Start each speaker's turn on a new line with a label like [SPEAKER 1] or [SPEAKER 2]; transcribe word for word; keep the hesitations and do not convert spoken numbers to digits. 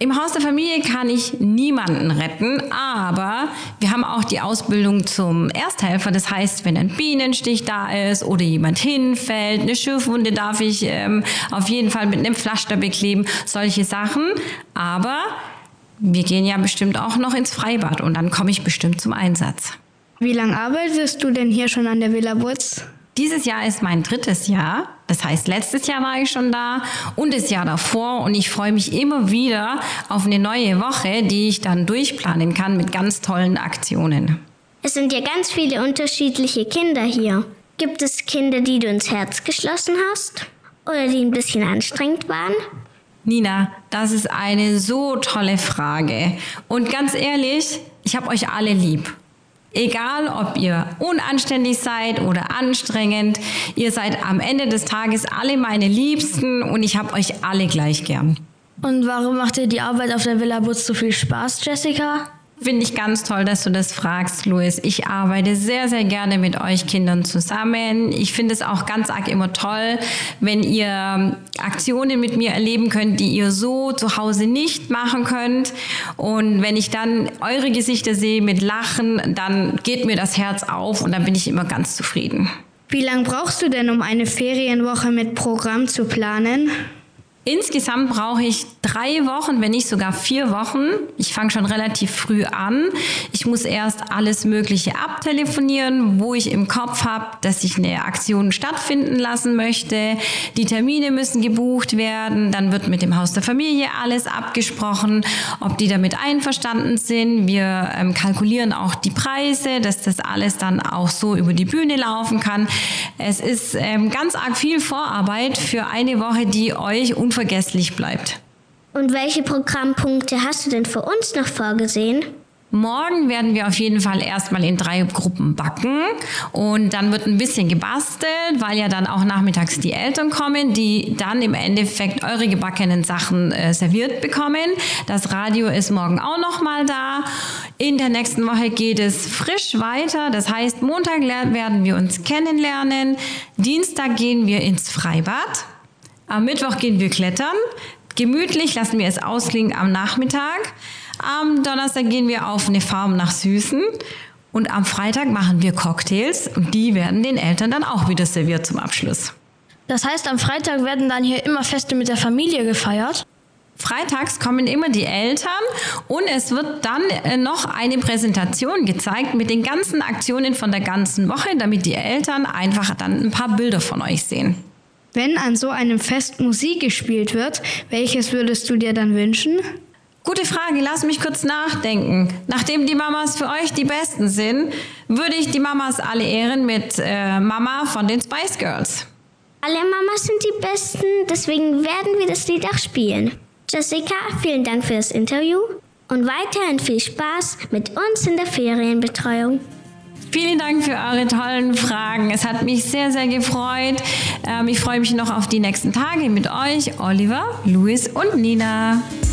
[SPEAKER 1] Im Haus der Familie kann ich niemanden retten, aber wir haben auch die Ausbildung zum Ersthelfer. Das heißt, wenn ein Bienenstich da ist oder jemand hinfällt, eine Schürfwunde darf ich ähm, auf jeden Fall mit einem Pflaster bekleben, solche Sachen. Aber wir gehen ja bestimmt auch noch ins Freibad und dann komme ich bestimmt zum Einsatz.
[SPEAKER 2] Wie lange arbeitest du denn hier schon an der Villa Butz?
[SPEAKER 1] Dieses Jahr ist mein drittes Jahr. Das heißt, letztes Jahr war ich schon da und das Jahr davor. Und ich freue mich immer wieder auf eine neue Woche, die ich dann durchplanen kann mit ganz tollen Aktionen.
[SPEAKER 3] Es sind ja ganz viele unterschiedliche Kinder hier. Gibt es Kinder, die du ins Herz geschlossen hast? Oder die ein bisschen anstrengend waren?
[SPEAKER 1] Nina, das ist eine so tolle Frage. Und ganz ehrlich, ich habe euch alle lieb. Egal, ob ihr unanständig seid oder anstrengend, ihr seid am Ende des Tages alle meine Liebsten und ich habe euch alle gleich gern.
[SPEAKER 2] Und warum macht dir die Arbeit auf der Villa Butz so viel Spaß, Jessica?
[SPEAKER 1] Finde ich ganz toll, dass du das fragst, Luis. Ich arbeite sehr, sehr gerne mit euch Kindern zusammen. Ich finde es auch ganz arg immer toll, wenn ihr Aktionen mit mir erleben könnt, die ihr so zu Hause nicht machen könnt. Und wenn ich dann eure Gesichter sehe mit Lachen, dann geht mir das Herz auf und dann bin ich immer ganz zufrieden.
[SPEAKER 2] Wie lange brauchst du denn, um eine Ferienwoche mit Programm zu planen?
[SPEAKER 1] Insgesamt brauche ich drei Wochen, wenn nicht sogar vier Wochen. Ich fange schon relativ früh an. Ich muss erst alles Mögliche abtelefonieren, wo ich im Kopf habe, dass ich eine Aktion stattfinden lassen möchte. Die Termine müssen gebucht werden. Dann wird mit dem Haus der Familie alles abgesprochen, ob die damit einverstanden sind. Wir ähm, kalkulieren auch die Preise, dass das alles dann auch so über die Bühne laufen kann. Es ist ähm, ganz arg viel Vorarbeit für eine Woche, die euch unvergesslich bleibt.
[SPEAKER 3] Und welche Programmpunkte hast du denn für uns noch vorgesehen?
[SPEAKER 1] Morgen werden wir auf jeden Fall erstmal in drei Gruppen backen und dann wird ein bisschen gebastelt, weil ja dann auch nachmittags die Eltern kommen, die dann im Endeffekt eure gebackenen Sachen äh, serviert bekommen. Das Radio ist morgen auch noch mal da. In der nächsten Woche geht es frisch weiter. Das heißt, Montag werden wir uns kennenlernen. Dienstag gehen wir ins Freibad. Am Mittwoch gehen wir klettern. Gemütlich lassen wir es ausklingen am Nachmittag. Am Donnerstag gehen wir auf eine Farm nach Süßen. Und am Freitag machen wir Cocktails. Und die werden den Eltern dann auch wieder serviert zum Abschluss.
[SPEAKER 2] Das heißt, am Freitag werden dann hier immer Feste mit der Familie gefeiert?
[SPEAKER 1] Freitags kommen immer die Eltern und es wird dann noch eine Präsentation gezeigt mit den ganzen Aktionen von der ganzen Woche, damit die Eltern einfach dann ein paar Bilder von euch sehen.
[SPEAKER 2] Wenn an so einem Fest Musik gespielt wird, welches würdest du dir dann wünschen?
[SPEAKER 1] Gute Frage, lass mich kurz nachdenken. Nachdem die Mamas für euch die Besten sind, würde ich die Mamas alle ehren mit äh, Mama von den Spice Girls.
[SPEAKER 3] Alle Mamas sind die Besten, deswegen werden wir das Lied auch spielen. Jessica, vielen Dank für das Interview und weiterhin viel Spaß mit uns in der Ferienbetreuung.
[SPEAKER 1] Vielen Dank für eure tollen Fragen. Es hat mich sehr, sehr gefreut. Ähm, ich freue mich noch auf die nächsten Tage mit euch, Oliver, Luis und Nina.